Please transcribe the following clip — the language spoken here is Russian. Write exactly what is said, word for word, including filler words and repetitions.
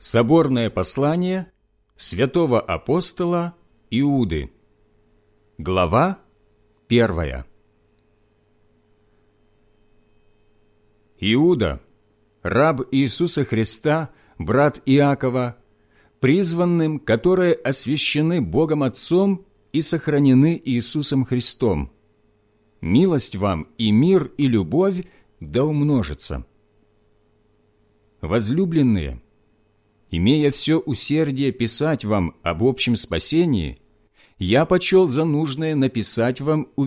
Соборное послание святого апостола Иуды. Глава первая. Иуда, раб Иисуса Христа, брат Иакова, призванным, которые освящены Богом Отцом и сохранены Иисусом Христом. Милость вам и мир и любовь да умножится. Возлюбленные, имея все усердие писать вам об общем спасении, я почел за нужное написать вам